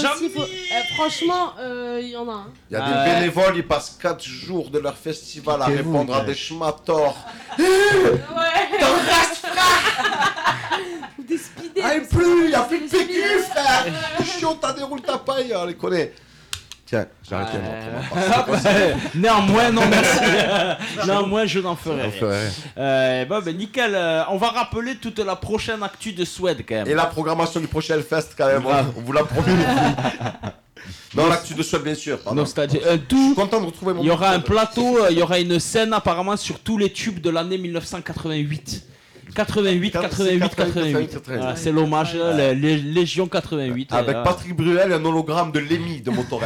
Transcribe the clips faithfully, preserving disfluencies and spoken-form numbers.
aussi, faut... eh, franchement, il euh, y en a un. Il y a Ah des ouais. bénévoles, ils passent quatre jours de leur festival à Piquez-vous, répondre à ouais. des schmators. Ouais. T'en restes, frère. Ou des speedés. Ah, et plus, il n'y a plus de P Q, frère. Chiant, t'as déroulé ta paille, on les connaît. Tiens, j'ai arrêté moi. Ouais. Néanmoins, non merci. Néanmoins, je n'en ferai On rien. ferait rien. Euh, bon, ben nickel. Euh, on va rappeler toute la prochaine actu de Suède quand même. Et la programmation du prochain Hellfest, quand même, Grave. on, on vous l'a promis. Non, l'actu de Suède, bien sûr. pardon. Nostalgie. Euh, Je suis tout. content de retrouver mon. Il y aura un micro. plateau, euh, il y aura une scène apparemment sur tous les tubes de l'année mille neuf cent quatre-vingt-huit. quatre-vingt-huit, quatre-vingt-huit, quatre-vingt-huit. Voilà, c'est l'hommage, la Lé- Légion quatre-vingt-huit. Avec euh, Patrick Bruel et un hologramme de Lémi de Motorhead.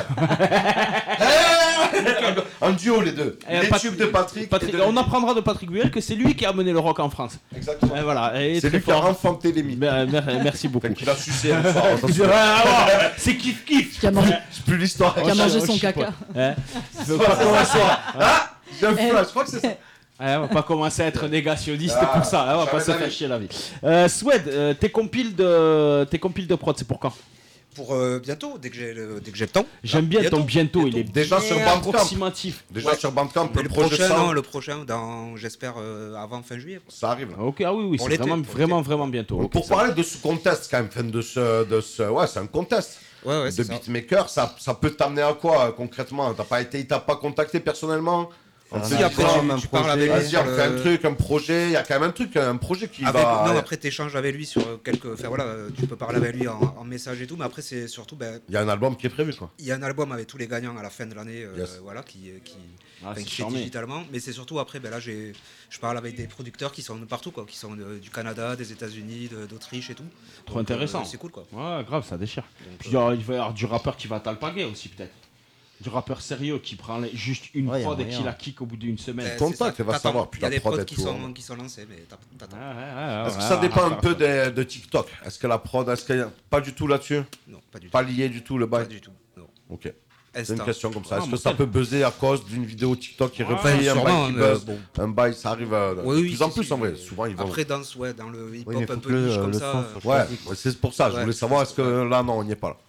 Un duo, les deux. Et Les Pat- tubes de Patrick. Patrick- et de on Lémi. apprendra de Patrick Bruel que c'est lui qui a amené le rock en France. Exactement. Et voilà, et C'est très lui qui a fort. enfanté Lémi. Mer- mer- Merci beaucoup. Enfin, qu'il a sucé un soir. C'est vrai, ah ouais, c'est kiff kiff. Qui a mangé, C'est plus l'histoire. qui a je- mangé je son sais caca. Hein Je veux Soit, pas c'est ça, commencer. soit. Ah, j'ai un flash, je crois que c'est ça. Ouais, on va pas commencer à être négationniste Ah, pour ça, hein, on va pas jamais se d'avis. faire chier la vie. Euh, Suède, euh, tes compiles de tes compiles de prod, c'est pour quand? Pour euh, bientôt, dès que j'ai le, dès que j'ai le temps. J'aime bien Bientôt, ton bientôt, il bientôt. est Déjà bien sur Bandcamp. approximatif. Déjà Ouais. sur Bandcamp, Mais le le projet prochain, ça, non, le prochain, dans, j'espère euh, avant fin juillet. quoi. ça arrive. Ok, ah oui, oui, Pour c'est l'été, vraiment, pour vraiment, l'été. vraiment bientôt. Ok, Pour ça parler de ce contest quand même, enfin, de ce, de ce, ouais, c'est un contest Ouais, ouais, de c'est ça. beatmaker. Ça, ça peut t'amener à quoi euh, concrètement? T'as pas été, il t'a pas contacté personnellement? On Si te dit, après quoi, tu, un tu parles projet, avec lui vas-y, sur on fait un le... truc, un projet. Il y a quand même un truc, un projet qui Avec, va. non, après t'échanges avec lui sur quelques... Enfin voilà, euh, tu peux parler avec lui en, en message et tout, mais après c'est surtout... Ben, Il y a un album qui est prévu, quoi. il y a un album avec tous les gagnants à la fin de l'année, euh, Yes. voilà, qui, qui, Ah, enfin, c'est qui fait charmé. digitalement. Mais c'est surtout après, ben là, j'ai, je parle avec des producteurs qui sont de partout, quoi, qui sont de- du Canada, des États-Unis, de- d'Autriche et tout. Trop Donc, euh, intéressant. c'est cool, quoi. Ouais, grave, ça déchire. Donc, Puis il y aura- il va y avoir du rappeur qui va t'alpaguer aussi, peut-être. Du rappeur sérieux qui prend les- juste une Ouais, y a prod et moyen. qui la kick au bout d'une semaine. Ben, c'est contact, ça. il va T'attends. savoir, puis Il y a la des prod potes est qui tout, sont, hein. qui sont lancés, mais t'att- t'attends. Ouais, ouais, ouais, Est-ce que ouais, ça ouais, dépend ouais, un ouais, peu ouais. de, de TikTok? Est-ce que la prod, est-ce qu'il y a pas du tout là-dessus? Non, pas du tout. Pas lié du tout le Pas bail? du tout. Non. Ok. C'est une Insta. question comme ça. Ah, Est-ce que mortel. ça peut buzzer à cause d'une vidéo TikTok qui Ah, refait un sûrement, bail qui mais buzz? bon. Un bail, ça arrive euh, de Oui, oui, plus en si, plus si, en vrai. mais Souvent, ils vont. Après, dans, ouais, dans le hip-hop Oui, mais un faut peu que le- niche comme le ça. son euh, soit Ouais, choisi. ouais, c'est pour ça. Je Ouais, voulais savoir, est-ce que là, non, on n'y est pas là.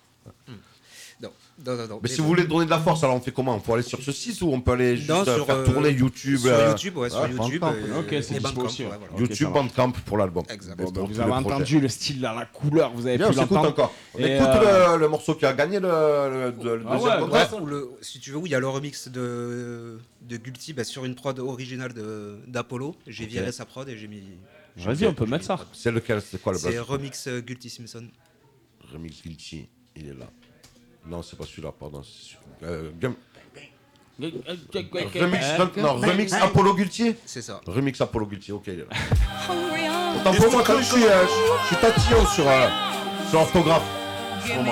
Non, non, non. non. Mais si bon. vous voulez donner de la force, alors on fait comment? On peut aller sur ce site ou on peut aller juste Non, euh, sur, faire euh, tourner YouTube Sur euh, YouTube, ouais, sur ouais, YouTube. Bandcamp. et- Ok, c'est et dispo Bandcamp, aussi, ouais. ouais, voilà. Ok, YouTube, ça marche. Bandcamp pour l'album. Exact. Bon, Bon, bah, pour vous tous avez les entendu projets. le style, là, la couleur, vous avez Bien, pu on s'écoute l'entendre. encore. On Et, écoute euh, le, le morceau qui a gagné le, le, le- le Ah deuxième ouais, contest. Ouais, ou le- si tu veux, où il y a le remix de, de Gulti bah, sur une prod originale de- d'Apollo. J'ai Ok. viré sa prod et j'ai mis. Vas-y, on peut mettre ça. C'est lequel? C'est quoi le C'est buzz? remix euh, Gulti Simpson. Remix Guilty, il est là. Non, c'est pas celui-là, pardon. c'est celui- euh, Gum- Remix, non, remix Apollo Guilty. C'est ça. Remix Apollo Guilty, ok, il est là. Autant pour moi, quand je suis, euh, je suis tatillon sur, euh, sur l'orthographe.